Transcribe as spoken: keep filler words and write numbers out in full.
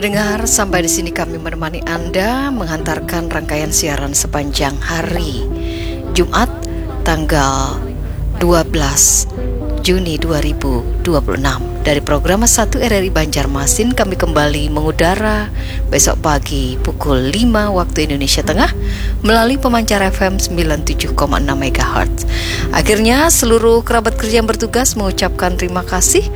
Pendengar, sampai di sini kami menemani Anda menghantarkan rangkaian siaran sepanjang hari Jumat tanggal dua belas Juni dua ribu dua puluh enam. Dari program satu R R I Banjarmasin kami kembali mengudara besok pagi pukul lima waktu Indonesia Tengah melalui pemancar F M sembilan puluh tujuh koma enam megahertz. Akhirnya seluruh kerabat kerja yang bertugas mengucapkan terima kasih